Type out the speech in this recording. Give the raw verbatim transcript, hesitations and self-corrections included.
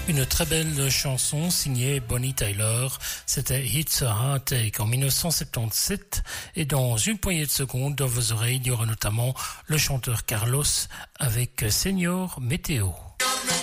Une très belle chanson signée Bonnie Tyler, c'était It's a Heartache en dix-neuf cent soixante-dix-sept et dans une poignée de secondes dans vos oreilles il y aura notamment le chanteur Carlos avec Señor Météo.